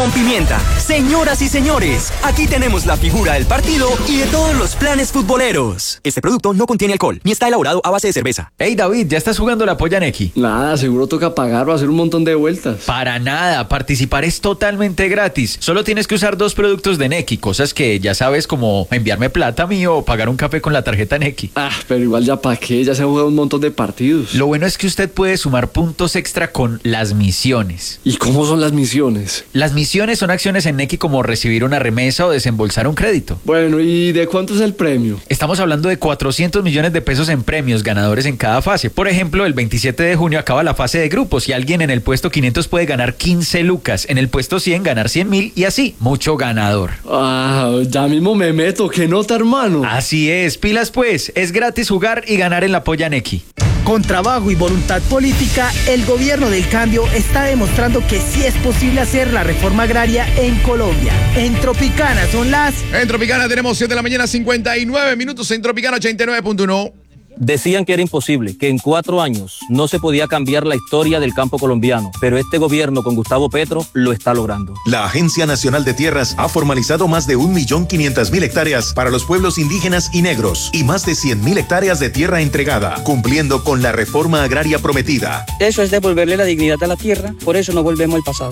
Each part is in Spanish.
con pimienta. Señoras y señores, aquí tenemos la figura del partido y de todos los planes futboleros. Este producto no contiene alcohol, ni está elaborado a base de cerveza. Hey David, ¿ya estás jugando la polla Nequi? Nada, seguro toca pagar o hacer un montón de vueltas. Para nada, participar es totalmente gratis. Solo tienes que usar 2 productos de Nequi, cosas que ya sabes, como enviarme plata a mí o pagar un café con la tarjeta Nequi. Pero igual ya para qué, ya se han jugado un montón de partidos. Lo bueno es que usted puede sumar puntos extra con las misiones. ¿Y cómo son las misiones? Las misiones son acciones en Nequi como recibir una remesa o desembolsar un crédito. Bueno, ¿y de cuánto es el premio? Estamos hablando de 400 millones de pesos en premios, ganadores en cada fase. Por ejemplo, el 27 de junio acaba la fase de grupos y alguien en el puesto 500 puede ganar 15 lucas, en el puesto 100 ganar 100.000 y así, mucho ganador. Ya mismo me meto, ¿qué nota, hermano? Así es, pilas pues, es gratis jugar y ganar en la polla Nequi. Con trabajo y voluntad política, el gobierno del cambio está demostrando que sí es posible hacer la reforma agraria en Colombia. En Tropicana son las... En Tropicana tenemos 7 de la mañana, 59 minutos, en Tropicana 89.1. Decían que era imposible, que en 4 años no se podía cambiar la historia del campo colombiano, pero este gobierno con Gustavo Petro lo está logrando. La Agencia Nacional de Tierras ha formalizado más de 1.500.000 hectáreas para los pueblos indígenas y negros y más de 100.000 hectáreas de tierra entregada, cumpliendo con la reforma agraria prometida. Eso es devolverle la dignidad a la tierra, por eso no volvemos al pasado.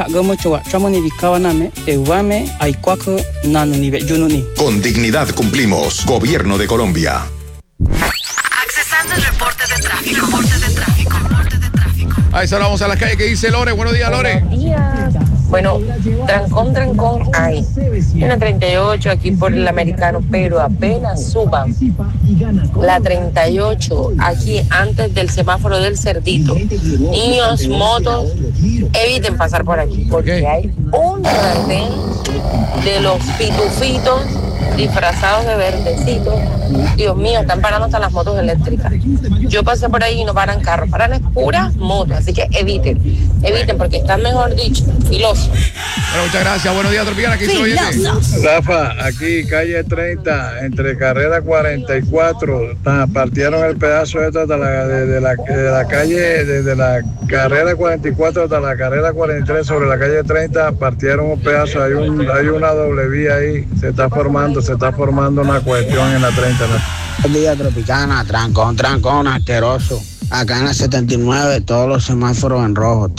Con dignidad cumplimos. Gobierno de Colombia. Accesando el reporte de tráfico. A esa hora vamos a la calle. ¿Qué dice Lore? Buenos días, Lore. Buenos días. Bueno, trancón hay. En la 38 aquí por el Americano, pero apenas suban la 38 aquí antes del semáforo del Cerdito. Niños, motos, eviten pasar por aquí porque hay un retén de los pitufitos disfrazados de verdecitos. Dios mío, están parando hasta las motos eléctricas. Yo pasé por ahí y no paran carros, paran es puras motos, así que eviten porque están, mejor dicho, filosos. Bueno, muchas gracias, buenos días, Tropicana, ¿qué dice el oyente? Rafa, aquí calle 30, entre carrera 44, partieron el pedazo de la calle, desde la carrera 44 hasta la carrera 43 sobre la calle 30, partieron un pedazo, hay una doble vía ahí, se está formando una cuestión en la 30. Buenos días, Tropicana, trancón, asqueroso. Acá en la 79, todos los semáforos en rojo.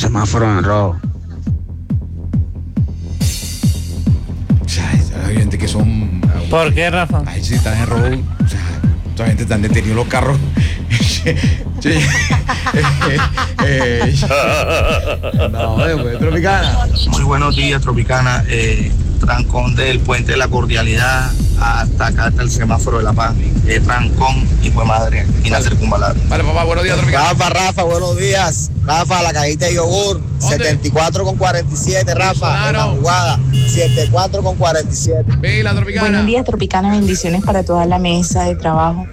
Hay gente que son... ¿Por qué, Rafa? Ay, sí, están en rojo. O sea, toda gente están detenidos los carros. No, Tropicana. Muy buenos días, Tropicana. Trancón del Puente de la Cordialidad hasta acá, hasta el semáforo de La Paz. Trancón, hijo de madre, y la circunvalar. Vale, papá, buenos días, Tropicana. Rafa, buenos días. Rafa, la cajita de yogur, 74,47, Rafa, en la jugada, 74,47. Vela, Tropicana. Buenos días, Tropicana, bendiciones para toda la mesa de trabajo.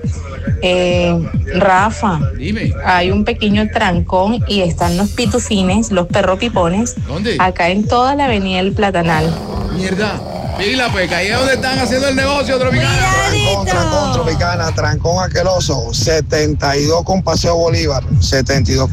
Rafa, dime. Hay un pequeño trancón y están los pitufines, los perro pipones. ¿Dónde? Acá en toda la avenida El Platanal. Mierda. Pila, pues, que ahí es donde están haciendo el negocio, Tropicana. Trancón, Tropicana, trancón aqueloso, 72 con Paseo Bolívar. 72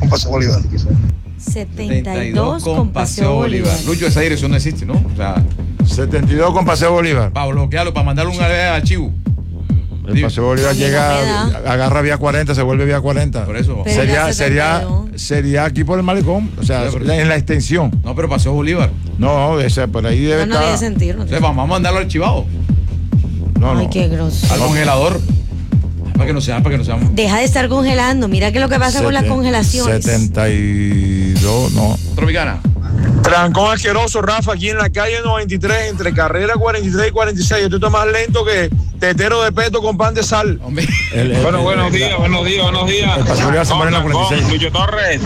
con Paseo Bolívar. Lucho, esa dirección no existe, ¿no? O sea, 72 con Paseo Bolívar. para bloquearlo, para mandarle un archivo. El Paseo Bolívar llega, agarra vía 40, se vuelve vía 40. Por eso. Sería aquí por el malecón, o sea, en la extensión. No, pero Paseo Bolívar. No, por ahí debe estar. No debe sentir. Entonces, vamos a mandarlo archivado. Ay, qué grosero. Al congelador. Para que no seamos. Deja de estar congelando. Mira qué es lo que pasa con las congelaciones. 72, no. Tropicana. Trancón asqueroso, Rafa, aquí en la calle 93, entre carrera 43 y 46. Esto está más lento que tetero de peto con pan de sal. Hombre. Buenos días. El Paseo Bolívar se pone en la 46. Lucho Torres.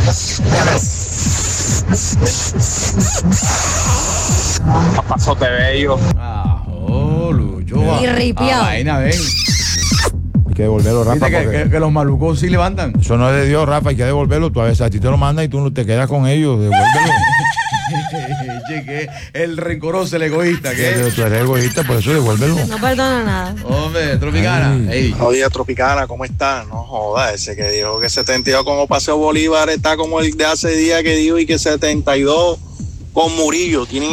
Pasote bello. Lucho. Y ripiado. Vaina, ven. Hay que devolverlo, Rafa. Que los malucos sí levantan. Eso no es de Dios, Rafa, hay que devolverlo. Tú a veces a ti te lo mandan y tú no te quedas con ellos. Devuélvelo. Que el rencoroso, el egoísta. ¿Qué? Tú eres egoísta, por eso devuélvelo. No perdona nada. Hombre, Tropicana. Oye, Tropicana, ¿cómo está? No joda, ese que dijo que 72 como Paseo Bolívar está como el de hace días que dijo y que 72 con Murillo. Tienen